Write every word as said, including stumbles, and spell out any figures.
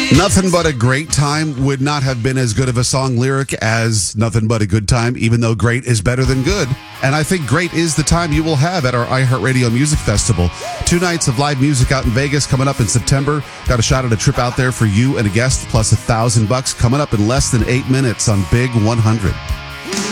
Nothing But a Great Time would not have been as good of a song lyric as Nothing But a Good Time, even though great is better than good. And I think great is the time you will have at our iHeartRadio Music Festival. Two nights of live music out in Vegas coming up in September. Got a shot at a trip out there for you and a guest, plus a thousand bucks coming up in less than eight minutes on Big one hundred.